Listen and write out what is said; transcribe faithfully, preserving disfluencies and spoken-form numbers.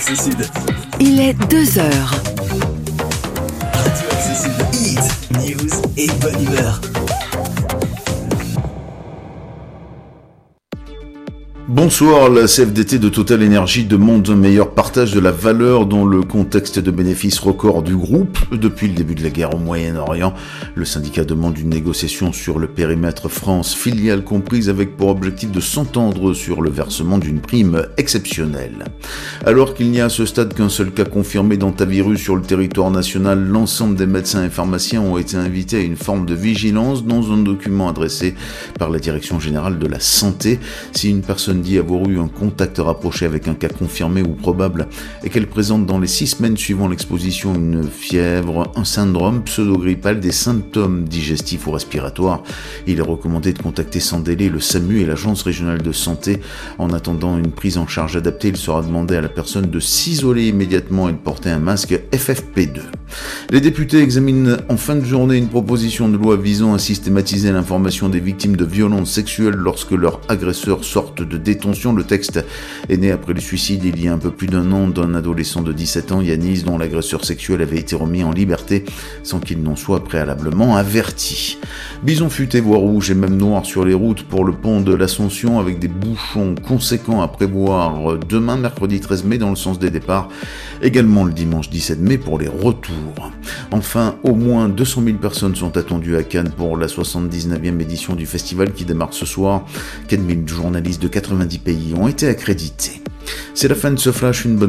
Accessible. Il est deux heures. Radio Accessible. Hit, news et bonne humeur. Bonsoir, la C F D T de Total Energy demande un meilleur partage de la valeur dans le contexte de bénéfices records du groupe. Depuis le début de la guerre au Moyen-Orient, le syndicat demande une négociation sur le périmètre France filiale comprise avec pour objectif de s'entendre sur le versement d'une prime exceptionnelle. Alors qu'il n'y a à ce stade qu'un seul cas confirmé d'antivirus sur le territoire national, l'ensemble des médecins et pharmaciens ont été invités à une forme de vigilance dans un document adressé par la Direction Générale de la Santé. Si une personne dit avoir eu un contact rapproché avec un cas confirmé ou probable et qu'elle présente dans les six semaines suivant l'exposition une fièvre, un syndrome pseudo-grippal, des symptômes digestifs ou respiratoires, il est recommandé de contacter sans délai le SAMU et l'Agence Régionale de Santé. En attendant une prise en charge adaptée, il sera demandé à la personne de s'isoler immédiatement et de porter un masque F F P deux. Les députés examinent en fin de journée une proposition de loi visant à systématiser l'information des victimes de violences sexuelles lorsque leurs agresseurs sortent de détention. Le texte est né après le suicide il y a un peu plus d'un an d'un adolescent de dix-sept ans, Yanis, dont l'agresseur sexuel avait été remis en liberté sans qu'il n'en soit préalablement averti. Bison futé, voie rouge et même noir sur les routes pour le pont de l'Ascension, avec des bouchons conséquents à prévoir demain, mercredi treize mai, dans le sens des départs, également le dimanche dix-sept mai pour les retours. Enfin, au moins deux cent mille personnes sont attendues à Cannes pour la soixante-dix-neuvième édition du festival qui démarre ce soir. quatre mille journalistes de quatre-vingt-dix pays ont été accrédités. C'est la fin de ce flash, une bonne